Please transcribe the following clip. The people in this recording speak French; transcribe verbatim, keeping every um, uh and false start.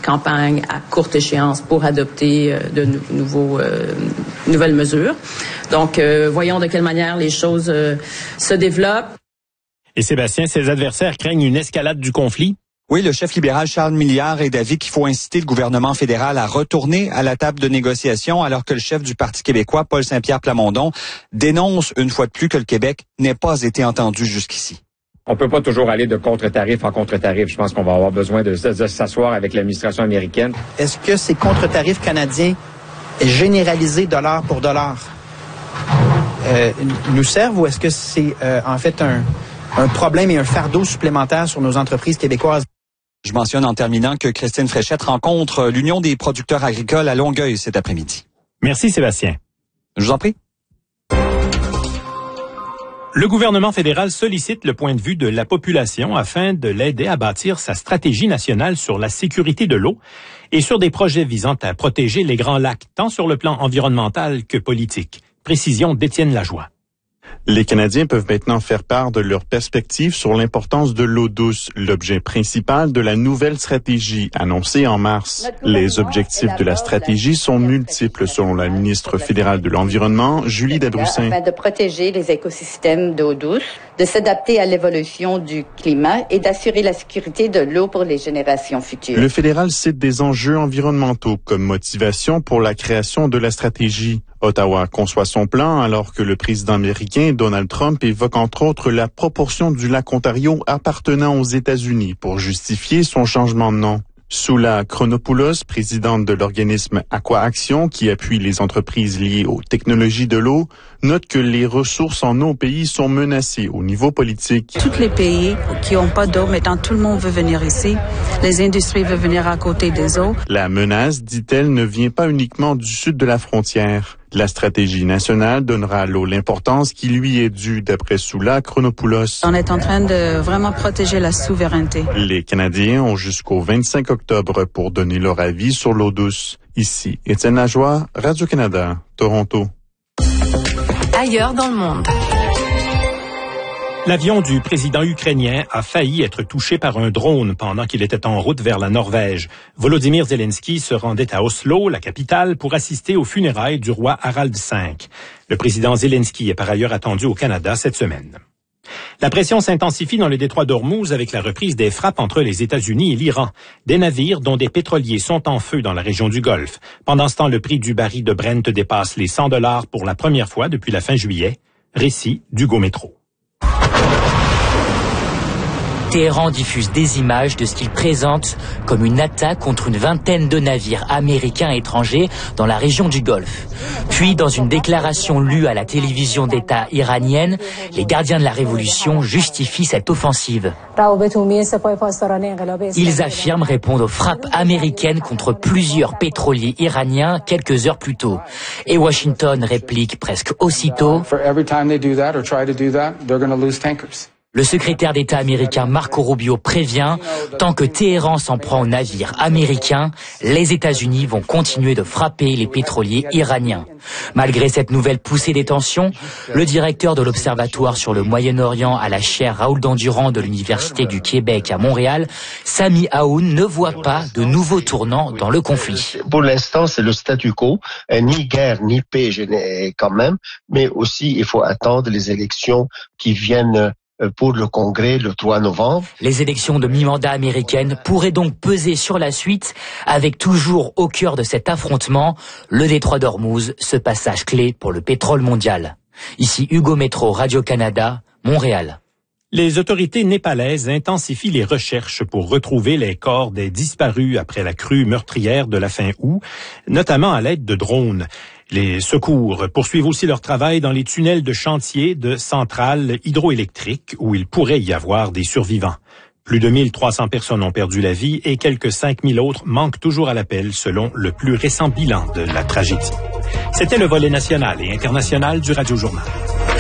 campagne à courte échéance pour adopter euh, de nou- nouveaux, euh, nouvelles mesures. Donc, euh, voyons de quelle manière les choses euh, se développent. Et Sébastien, ses adversaires craignent une escalade du conflit? Oui, le chef libéral Charles Milliard est d'avis qu'il faut inciter le gouvernement fédéral à retourner à la table de négociation, alors que le chef du Parti québécois, Paul Saint-Pierre Plamondon, dénonce une fois de plus que le Québec n'ait pas été entendu jusqu'ici. On peut pas toujours aller de contre-tarif en contre-tarif. Je pense qu'on va avoir besoin de, de, de s'asseoir avec l'administration américaine. Est-ce que ces contre-tarifs canadiens généralisés dollar pour dollar euh, nous servent ou est-ce que c'est euh, en fait un, un problème et un fardeau supplémentaire sur nos entreprises québécoises? Je mentionne en terminant que Christine Fréchette rencontre l'Union des producteurs agricoles à Longueuil cet après-midi. Merci Sébastien. Je vous en prie. Le gouvernement fédéral sollicite le point de vue de la population afin de l'aider à bâtir sa stratégie nationale sur la sécurité de l'eau et sur des projets visant à protéger les grands lacs, tant sur le plan environnemental que politique. Précision d'Étienne Lajoie. Les Canadiens peuvent maintenant faire part de leurs perspectives sur l'importance de l'eau douce, l'objet principal de la nouvelle stratégie annoncée en mars. Les objectifs de la stratégie sont multiples selon la ministre fédérale de l'Environnement, Julie Dabrussin. Afin de protéger les écosystèmes d'eau douce, de s'adapter à l'évolution du climat et d'assurer la sécurité de l'eau pour les générations futures. Le fédéral cite des enjeux environnementaux comme motivation pour la création de la stratégie. Ottawa conçoit son plan alors que le président américain Donald Trump évoque entre autres la proportion du lac Ontario appartenant aux États-Unis pour justifier son changement de nom. Soula Chronopoulos, présidente de l'organisme Aqua Action qui appuie les entreprises liées aux technologies de l'eau, note que les ressources en eau au pays sont menacées au niveau politique. Tous les pays qui n'ont pas d'eau, maintenant tout le monde veut venir ici. Les industries veulent venir à côté des eaux. La menace, dit-elle, ne vient pas uniquement du sud de la frontière. La stratégie nationale donnera à l'eau l'importance qui lui est due, d'après Soula Chronopoulos. On est en train de vraiment protéger la souveraineté. Les Canadiens ont jusqu'au vingt-cinq octobre pour donner leur avis sur l'eau douce. Ici, Étienne Lajoie, Radio-Canada, Toronto. Ailleurs dans le monde. L'avion du président ukrainien a failli être touché par un drone pendant qu'il était en route vers la Norvège. Volodymyr Zelensky se rendait à Oslo, la capitale, pour assister aux funérailles du roi Harald cinq. Le président Zelensky est par ailleurs attendu au Canada cette semaine. La pression s'intensifie dans le détroit d'Ormuz avec la reprise des frappes entre les États-Unis et l'Iran. Des navires dont des pétroliers sont en feu dans la région du Golfe. Pendant ce temps, le prix du baril de Brent dépasse les cent dollars pour la première fois depuis la fin juillet. Récit d'Hugo Métro. Téhéran diffuse des images de ce qu'il présente comme une attaque contre une vingtaine de navires américains et étrangers dans la région du Golfe. Puis, dans une déclaration lue à la télévision d'État iranienne, les gardiens de la révolution justifient cette offensive. Ils affirment répondre aux frappes américaines contre plusieurs pétroliers iraniens quelques heures plus tôt. Et Washington réplique presque aussitôt. Le secrétaire d'État américain Marco Rubio prévient, tant que Téhéran s'en prend aux navires américains, les États-Unis vont continuer de frapper les pétroliers iraniens. Malgré cette nouvelle poussée des tensions, le directeur de l'Observatoire sur le Moyen-Orient à la chaire Raoul Dandurand de l'Université du Québec à Montréal, Sami Aoun ne voit pas de nouveaux tournants dans le conflit. Pour l'instant, c'est le statu quo, ni guerre ni paix quand même, mais aussi il faut attendre les élections qui viennent pour le Congrès le trois novembre. Les élections de mi-mandat américaines pourraient donc peser sur la suite, avec toujours au cœur de cet affrontement, le détroit d'Ormuz, ce passage clé pour le pétrole mondial. Ici Hugo Métro, Radio-Canada, Montréal. Les autorités népalaises intensifient les recherches pour retrouver les corps des disparus après la crue meurtrière de la fin août, notamment à l'aide de drones. Les secours poursuivent aussi leur travail dans les tunnels de chantier de centrales hydroélectriques où il pourrait y avoir des survivants. Plus de mille trois cents personnes ont perdu la vie et quelques cinq mille autres manquent toujours à l'appel selon le plus récent bilan de la tragédie. C'était le volet national et international du Radio Journal.